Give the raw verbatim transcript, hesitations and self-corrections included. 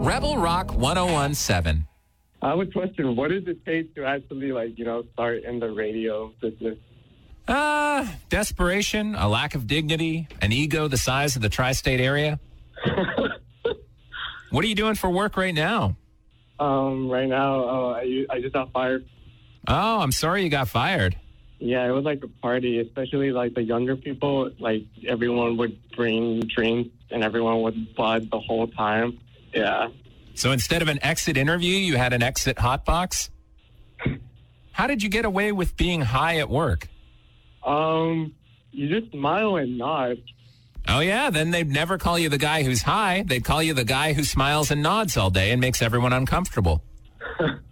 Rebel Rock ten seventeen. I have a question. What does it take to actually, like, you know, start in the radio business? Uh, desperation, a lack of dignity, an ego the size of the tri-state area. What are you doing for work right now? Um, right now, uh, I, I just got fired. Oh, I'm sorry you got fired. Yeah, it was like a party, especially like the younger people. Like everyone would bring drinks and everyone would bud the whole time. Yeah. So instead of an exit interview, you had an exit hotbox? How did you get away with being high at work? Um, you just smile and nod. Oh, yeah? Then they'd never call you the guy who's high. They'd call you the guy who smiles and nods all day and makes everyone uncomfortable.